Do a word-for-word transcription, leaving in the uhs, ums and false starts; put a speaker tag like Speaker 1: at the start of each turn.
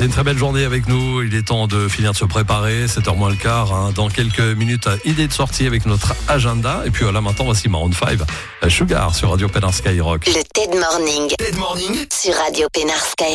Speaker 1: passez une très belle journée avec nous. Il est temps de finir de se préparer. sept heures moins le quart. Hein. Dans quelques minutes, idée de sortie avec notre agenda. Et puis là maintenant, voici Maroon cinq, Sugar sur Radio Pénard Skyrock.
Speaker 2: Le T E D Morning.
Speaker 3: T E D Morning
Speaker 2: Sur Radio Pénard Skyrock.